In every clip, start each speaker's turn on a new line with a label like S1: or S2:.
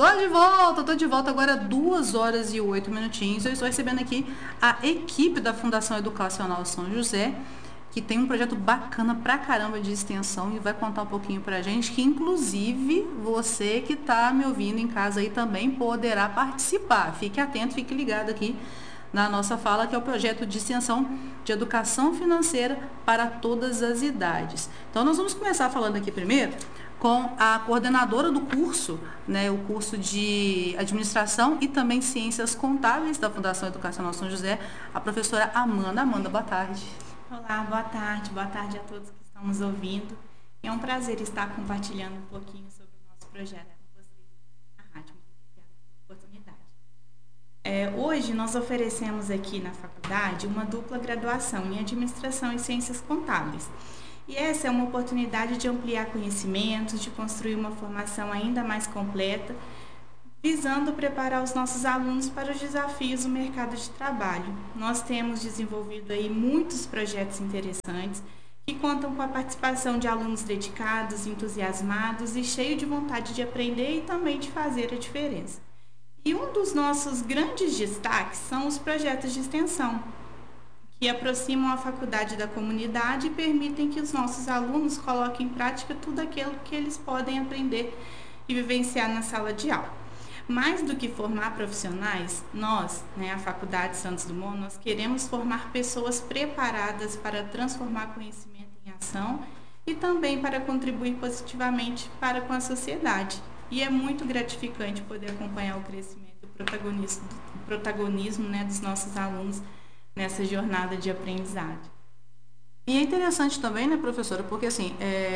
S1: Tô de volta agora 2h08. Eu estou recebendo aqui a equipe da Fundação Educacional São José, que tem um projeto bacana pra caramba de extensão e vai contar um pouquinho pra gente, que inclusive você que tá me ouvindo em casa aí também poderá participar. Fique atento, fique ligado aqui na nossa fala, que é o projeto de extensão de educação financeira para todas as idades. Então, nós vamos começar falando aqui primeiro com a coordenadora do curso, né, o curso de Administração e também Ciências Contábeis da Fundação Educacional São José, a professora Amanda. Amanda, boa tarde.
S2: Olá, boa tarde a todos que estão nos ouvindo. É um prazer estar compartilhando um pouquinho sobre o nosso projeto com vocês na rádio. Muito obrigada pela oportunidade. Hoje nós oferecemos aqui na faculdade uma dupla graduação em Administração e Ciências Contábeis. E essa é uma oportunidade de ampliar conhecimentos, de construir uma formação ainda mais completa, visando preparar os nossos alunos para os desafios do mercado de trabalho. Nós temos desenvolvido aí muitos projetos interessantes que contam com a participação de alunos dedicados, entusiasmados e cheios de vontade de aprender e também de fazer a diferença. E um dos nossos grandes destaques são os projetos de extensão, que aproximam a faculdade da comunidade e permitem que os nossos alunos coloquem em prática tudo aquilo que eles podem aprender e vivenciar na sala de aula. Mais do que formar profissionais, nós, a Faculdade Santos Dumont, nós queremos formar pessoas preparadas para transformar conhecimento em ação e também para contribuir positivamente para com a sociedade. E é muito gratificante poder acompanhar o crescimento e o protagonismo dos nossos alunos nessa jornada de aprendizagem.
S1: E é interessante também, né, professora, porque assim,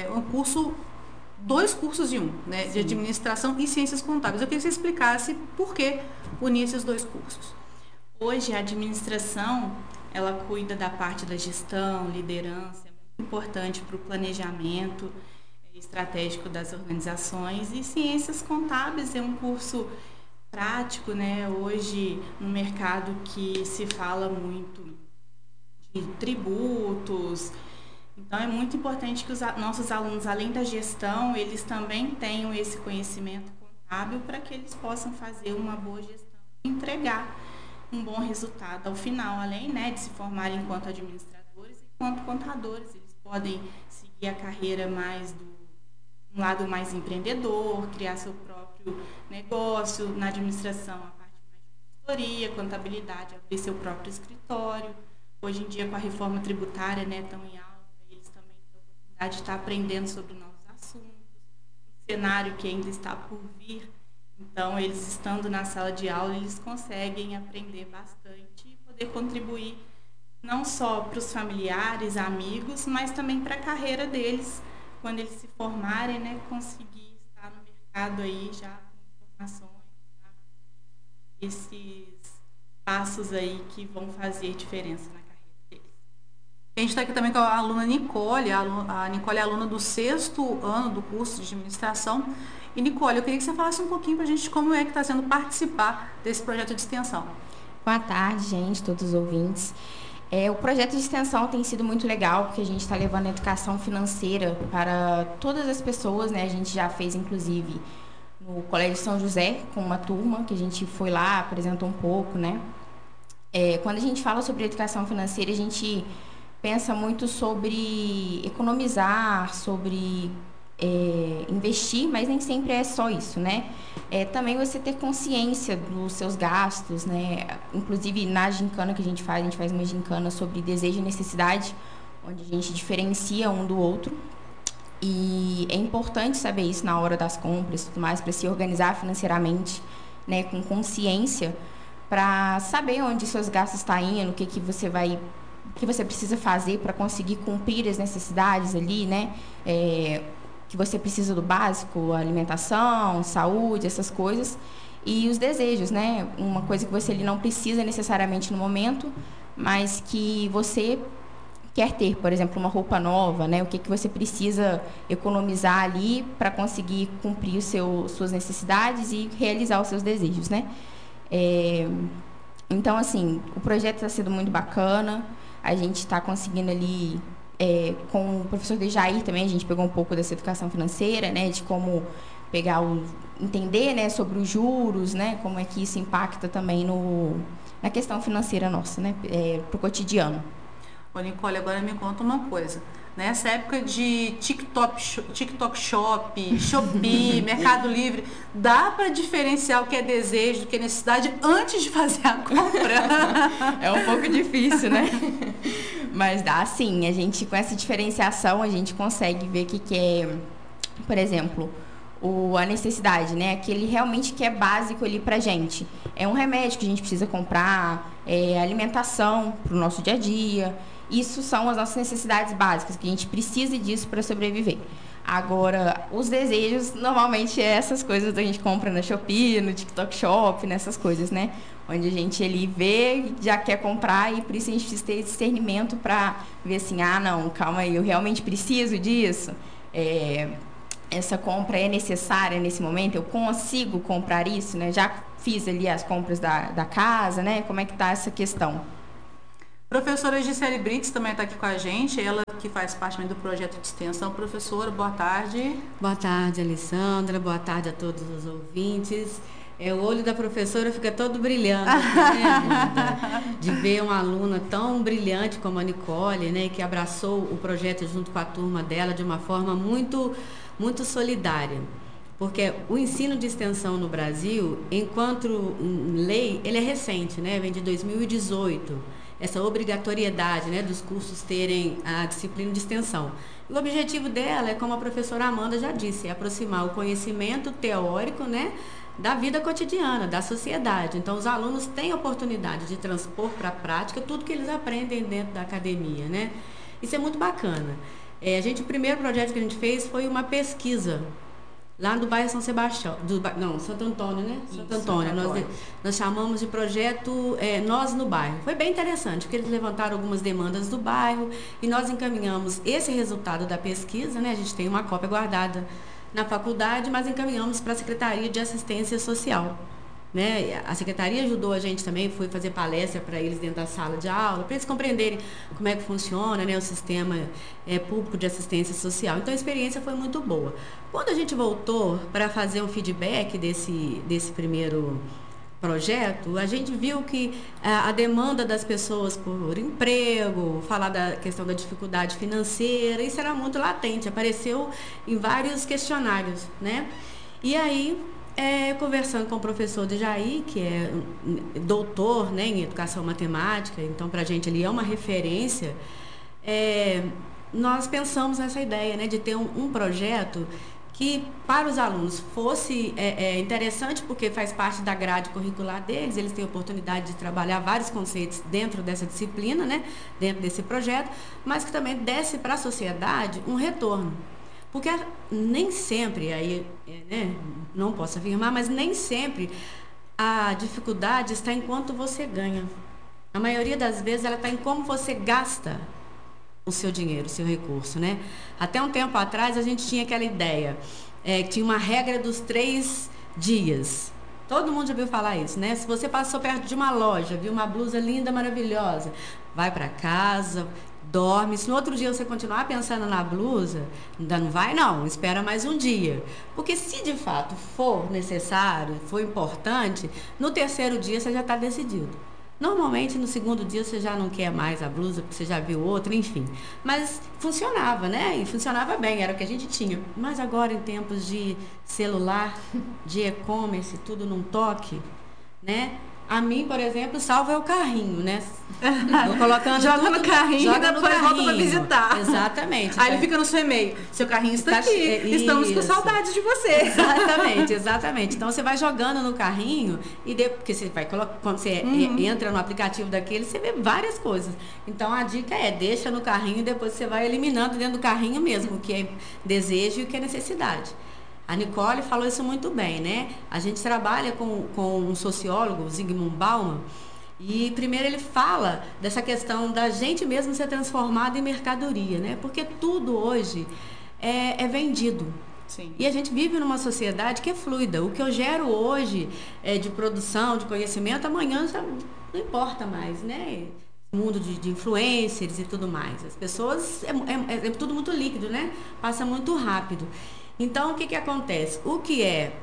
S1: dois cursos em um, né, de Administração e Ciências Contábeis. Eu queria que você explicasse por que unir esses dois cursos.
S2: Hoje, a administração, ela cuida da parte da gestão, liderança, é muito importante para o planejamento estratégico das organizações, e Ciências Contábeis é um curso prático, hoje no mercado que se fala muito de tributos. Então é muito importante que os nossos alunos, além da gestão, eles também tenham esse conhecimento contábil para que eles possam fazer uma boa gestão e entregar um bom resultado ao final, além de se formarem enquanto administradores e enquanto contadores. Eles podem seguir a carreira mais um lado mais empreendedor, criar seu próprio negócio, na administração a parte mais de consultoria, contabilidade, abrir seu próprio escritório. Hoje em dia, com a reforma tributária tão em alta, eles também têm a oportunidade de estar aprendendo sobre novos assuntos, um cenário que ainda está por vir. Então, eles estando na sala de aula, eles conseguem aprender bastante e poder contribuir não só para os familiares, amigos, mas também para a carreira deles, quando eles se formarem, conseguir estar no mercado aí já com informações, esses passos aí que vão fazer diferença na carreira deles.
S1: A gente está aqui também com a aluna Nicole. A Nicole é aluna do 6º ano do curso de Administração. E, Nicole, eu queria que você falasse um pouquinho para a gente como é que está sendo participar desse projeto de extensão.
S3: Boa tarde, gente, todos os ouvintes. O projeto de extensão tem sido muito legal, porque a gente está levando a educação financeira para todas as pessoas, A gente já fez, inclusive, no Colégio São José, com uma turma, que a gente foi lá, apresentou um pouco, Quando a gente fala sobre educação financeira, a gente pensa muito sobre economizar, sobre investir, mas nem sempre é só isso, também você ter consciência dos seus gastos, Inclusive na gincana que a gente faz uma gincana sobre desejo e necessidade, onde a gente diferencia um do outro. E é importante saber isso na hora das compras e tudo mais, para se organizar financeiramente, com consciência, para saber onde seus gastos estão indo, o que você precisa fazer para conseguir cumprir as necessidades ali, que você precisa do básico, alimentação, saúde, essas coisas, e os desejos, uma coisa que você ali não precisa necessariamente no momento, mas que você quer ter, por exemplo, uma roupa nova, o que você precisa economizar ali para conseguir cumprir suas necessidades e realizar os seus desejos, Então, assim, o projeto está sendo muito bacana, a gente está conseguindo ali, com o professor Dejair também, a gente pegou um pouco dessa educação financeira, de como pegar entender, né, sobre os juros, né, como é que isso impacta também na questão financeira nossa, né, para o cotidiano.
S1: Ô, Nicole, agora me conta uma coisa. Nessa época de TikTok Shop, Shopee, Mercado Livre, dá para diferenciar o que é desejo do que é necessidade antes de fazer a compra?
S3: É um pouco difícil, né? Mas dá sim. A gente, com essa diferenciação, a gente consegue ver que é, por exemplo, a necessidade, né? Aquele realmente que é básico ali pra gente. É um remédio que a gente precisa comprar, alimentação pro nosso dia a dia. Isso são as nossas necessidades básicas, que a gente precisa disso para sobreviver. Agora, os desejos, normalmente, é essas coisas que a gente compra na Shopee, no TikTok Shop, nessas coisas, né? Onde a gente ali vê, já quer comprar e por isso a gente precisa ter discernimento para ver assim, não, calma aí, eu realmente preciso disso? Essa compra é necessária nesse momento? Eu consigo comprar isso, né? Já fiz ali as compras da casa, né? Como é que está essa questão?
S1: Professora Gisele Brits também está aqui com a gente, ela que faz parte também do projeto de extensão. Professora, boa tarde.
S4: Boa tarde, Alessandra, boa tarde a todos os ouvintes. O olho da professora fica todo brilhando, né, de ver uma aluna tão brilhante como a Nicole, né, que abraçou o projeto junto com a turma dela de uma forma muito, muito solidária. Porque o ensino de extensão no Brasil, enquanto lei, ele é recente, né, vem de 2018. Essa obrigatoriedade, né, dos cursos terem a disciplina de extensão. E o objetivo dela é, como a professora Amanda já disse, é aproximar o conhecimento teórico, né, da vida cotidiana, da sociedade. Então, os alunos têm a oportunidade de transpor para a prática tudo que eles aprendem dentro da academia, né? Isso é muito bacana. O primeiro projeto que a gente fez foi uma pesquisa lá no bairro São Sebastião, Santo Antônio, né? Santo Antônio. Nós chamamos de projeto Nós no Bairro. Foi bem interessante, porque eles levantaram algumas demandas do bairro e nós encaminhamos esse resultado da pesquisa, né? A gente tem uma cópia guardada na faculdade, mas encaminhamos para a Secretaria de Assistência Social. Né? A secretaria ajudou a gente também, foi fazer palestra para eles dentro da sala de aula, para eles compreenderem como é que funciona, né, o sistema público de assistência social. Então a experiência foi muito boa. Quando a gente voltou para fazer um feedback desse primeiro projeto, a gente viu que a demanda das pessoas por emprego, falar da questão da dificuldade financeira, isso era muito latente, apareceu em vários questionários, né? E aí, conversando com o professor Dejaí, que é doutor, né, em educação matemática, então para a gente ele é uma referência, nós pensamos nessa ideia, né, de ter um projeto que para os alunos fosse interessante, porque faz parte da grade curricular deles, eles têm a oportunidade de trabalhar vários conceitos dentro dessa disciplina, né, dentro desse projeto, mas que também desse para a sociedade um retorno. Porque nem sempre, aí, né, não posso afirmar, mas nem sempre a dificuldade está em quanto você ganha. A maioria das vezes ela está em como você gasta o seu dinheiro, o seu recurso, né? Até um tempo atrás a gente tinha aquela ideia, que tinha uma regra dos 3 dias. Todo mundo já ouviu falar isso, né? Se você passou perto de uma loja, viu uma blusa linda, maravilhosa, vai para casa, dorme. Se no outro dia você continuar pensando na blusa, ainda não vai não, espera mais um dia. Porque se de fato for necessário, for importante, no terceiro dia você já está decidido. Normalmente no segundo dia você já não quer mais a blusa, porque você já viu outra, enfim. Mas funcionava, né? E funcionava bem, era o que a gente tinha. Mas agora em tempos de celular, de e-commerce, tudo num toque, né? A mim, por exemplo, salva é o carrinho, né? Vou colocando
S1: joga
S4: tudo,
S1: no carrinho e depois volta para visitar.
S4: Exatamente.
S1: Aí ele fica no seu e-mail. Seu carrinho está aqui. Estamos com saudade de você.
S4: Exatamente. Então você vai jogando no carrinho e porque você vai quando você entra no aplicativo daquele, você vê várias coisas. Então a dica deixa no carrinho e depois você vai eliminando dentro do carrinho mesmo o que é desejo e o que é necessidade. A Nicole falou isso muito bem, né? A gente trabalha com um sociólogo, Zygmunt Bauman, e primeiro ele fala dessa questão da gente mesmo ser transformado em mercadoria, né? Porque tudo hoje é vendido.
S1: Sim. E
S4: a gente vive numa sociedade que é fluida. O que eu gero hoje de produção, de conhecimento, amanhã já não importa mais, né? Mundo de influencers e tudo mais. As pessoas, é tudo muito líquido, né? Passa muito rápido. Então, o que acontece? O que é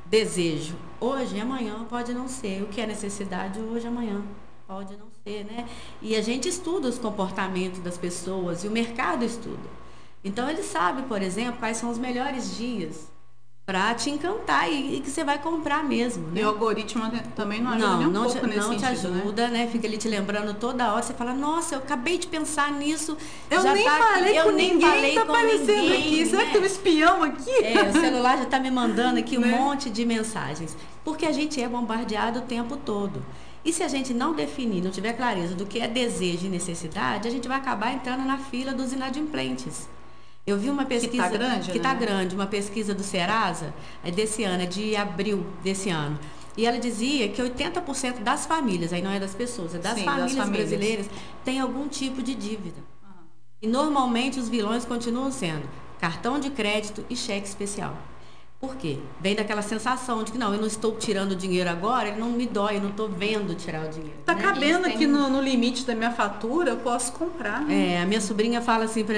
S4: desejo hoje e amanhã pode não ser. O que é necessidade hoje e amanhã pode não ser, né? E a gente estuda os comportamentos das pessoas e o mercado estuda. Então, ele sabe, por exemplo, quais são os melhores dias para te encantar e que você vai comprar mesmo, né?
S1: E o algoritmo também não ajuda nem um pouco nesse sentido,
S4: não te ajuda, né? Fica ali te lembrando toda hora. Você fala, nossa, eu acabei de pensar nisso.
S1: Eu nem falei com ninguém, tá aparecendo aqui. Será que tem um espião aqui?
S4: O celular já está me mandando aqui um monte de mensagens. Porque a gente é bombardeado o tempo todo. E se a gente não definir, não tiver clareza do que é desejo e necessidade, a gente vai acabar entrando na fila dos inadimplentes. Eu vi uma pesquisa
S1: que está
S4: grande, uma pesquisa do Serasa, desse ano, é de abril desse ano. E ela dizia que 80% das famílias, aí não é das pessoas, é das famílias brasileiras, tem algum tipo de dívida. E normalmente os vilões continuam sendo cartão de crédito e cheque especial. Por quê? Vem daquela sensação de que não, eu não estou tirando dinheiro agora, ele não me dói, eu não estou vendo tirar o dinheiro.
S1: Está cabendo aqui no limite da minha fatura, eu posso comprar.
S4: A minha sobrinha fala assim,